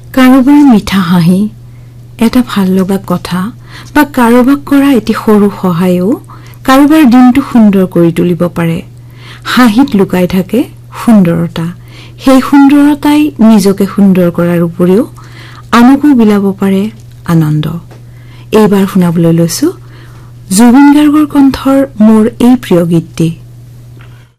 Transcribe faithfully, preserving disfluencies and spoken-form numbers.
কাৰোবাৰ মিঠা হাঁহি, এটা ভাল লগা কথা বা কাৰোবাক কৰা এটি সৰু সহায়েও কাৰোবাৰ দিনটো সুন্দৰ কৰি তুলিব পাৰে। হাঁহিত লুকাই থাকে সুন্দৰতা। সেই সুন্দৰতাই নিজকে সুন্দৰ কৰাৰ উপৰিও আনকো বিলাব পাৰে আনন্দ। এইবাৰ শুনাবলৈ লৈছো জুবিন গাৰ্গৰ কণ্ঠৰ মোৰ এই প্ৰিয় গীতটি।